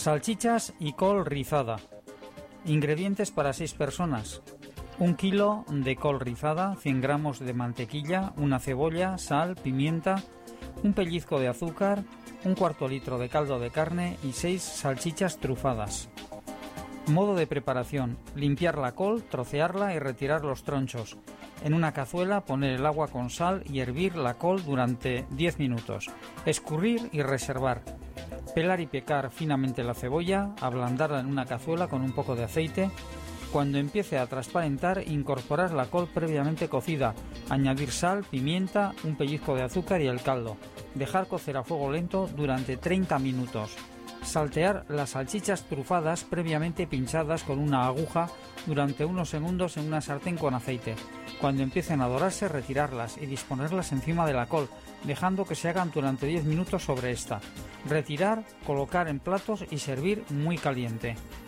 Salchichas y col rizada. Ingredientes para 6 personas: 1 kilo de col rizada, 100 gramos de mantequilla, una cebolla, sal, pimienta, un pellizco de azúcar, un cuarto litro de caldo de carne y 6 salchichas trufadas. Modo de preparación: limpiar la col, trocearla y retirar los tronchos. En una cazuela poner el agua con sal y hervir la col durante 10 minutos. Escurrir y reservar. Pelar y picar finamente la cebolla, ablandarla en una cazuela con un poco de aceite. Cuando empiece a transparentar, incorporar la col previamente cocida, añadir sal, pimienta, un pellizco de azúcar y el caldo. Dejar cocer a fuego lento durante 30 minutos. Saltear las salchichas trufadas previamente pinchadas con una aguja durante unos segundos en una sartén con aceite. Cuando empiecen a dorarse, retirarlas y disponerlas encima de la col, dejando que se hagan durante 10 minutos sobre esta. Retirar, colocar en platos y servir muy caliente.